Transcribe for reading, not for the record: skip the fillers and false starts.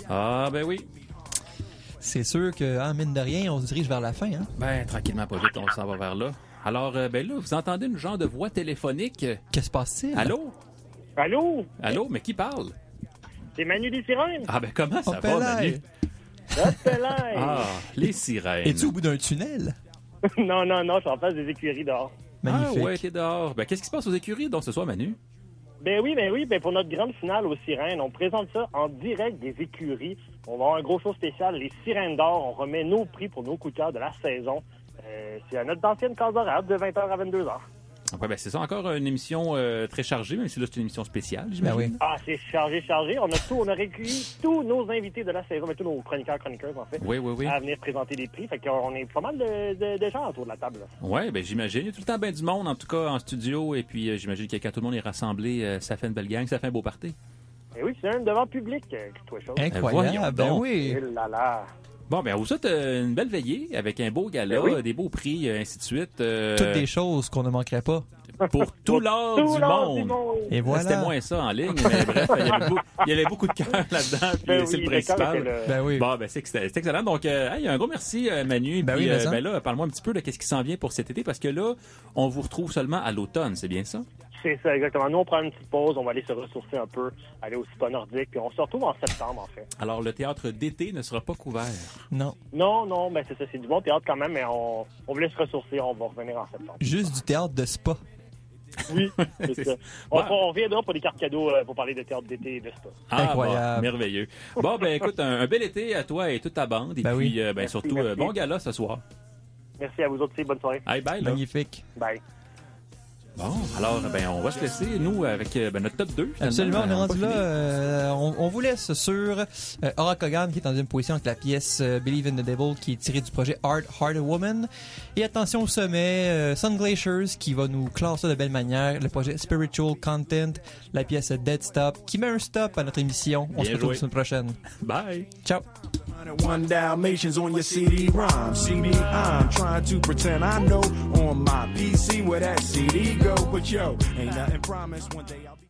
Ah, ben oui. C'est sûr que, mine de rien, on se dirige vers la fin. Hein? Ben, tranquillement, pas vite, on s'en va vers là. Alors, ben là, vous entendez une genre de voix téléphonique. Que se passe-t-il? Allô? Allô? Allô? Mais qui parle? C'est Manu des Sirènes? Ah, ben comment ça va, Pelaye. Manu? Pelaye. Ah, les sirènes. Es-tu au bout d'un tunnel? Non, je suis en face des écuries dehors. Magnifique. Ah, ouais, t'es dehors. Ben, qu'est-ce qui se passe aux écuries, donc, ce soir, Manu? Ben oui, pour notre grande finale aux Sirènes, on présente ça en direct des écuries. On va avoir un gros show spécial, les Sirènes d'or. On remet nos prix pour nos coups de cœur de la saison. C'est à notre ancienne case horaire de 20h à 22h. Ouais, ben c'est ça, encore une émission très chargée, même si là, c'est une émission spéciale, j'imagine. Ben oui. Ah, c'est chargé. On a recueilli tous nos invités de la saison, mais tous nos chroniqueurs, en fait, Oui. à venir présenter des prix. Fait qu'on est pas mal de gens autour de la table. Là. Oui, ben j'imagine. Il y a tout le temps bien du monde, en tout cas, en studio. Et puis, j'imagine que quand tout le monde est rassemblé, ça fait une belle gang, ça fait un beau party. Et oui, c'est un devant public, toi, chose. Incroyable, voyons ben donc. oui. Eh là là. Bon, ben on vous souhaite une belle veillée avec un beau gala, Ben oui. des beaux prix, ainsi de suite. Toutes des choses qu'on ne manquerait pas. Pour tout l'art du monde. Et voilà. C'était moins ça en ligne, mais bref, il y avait beaucoup de cœur là-dedans, puis Ben c'est oui, le le cœur principal. était là. Ben oui. Bon, ben c'est excellent. Donc, hey, un gros merci, Manu. Ben Puis, oui, mais ça. ben là, parle-moi un petit peu de qu'est-ce qui s'en vient pour cet été, parce que là, on vous retrouve seulement à l'automne, c'est bien ça? C'est ça, exactement. Nous, on prend une petite pause, on va aller se ressourcer un peu, aller au spa nordique, puis on se retrouve en septembre, en fait. Alors, le théâtre d'été ne sera pas couvert. Non. Non, ben c'est ça, c'est du bon théâtre quand même, mais on voulait se ressourcer, on va revenir en septembre. Juste du théâtre de spa. Oui, c'est ça. On reviendra pour des cartes cadeaux pour parler de théâtre d'été et de spa. Ah, Incroyable. bon, merveilleux. Bon, ben écoute, un bel été à toi et toute ta bande. Et Ben puis, oui. ben surtout, merci. bon gala ce soir. Merci à vous autres aussi, bonne soirée. Hey, bye, là. Magnifique. Bye. Bon, alors, ben, on va se laisser, nous, avec notre top 2. finalement. Absolument, on est rendu pas là. fini. On vous laisse sur Aura Kogan qui est en deuxième position avec la pièce Believe in the Devil qui est tirée du projet Heart a Woman. Et attention au sommet, Sun Glaciers qui va nous classer de belle manière, le projet Spiritual Content, la pièce Dead Stop qui met un stop à notre émission. On Bien se retrouve joué. la semaine prochaine. Bye. Ciao. 101 Dalmatians on your CD-ROM. See me, I'm trying to pretend I know on my PC where that CD go. But yo, ain't nothing promised. One day I'll be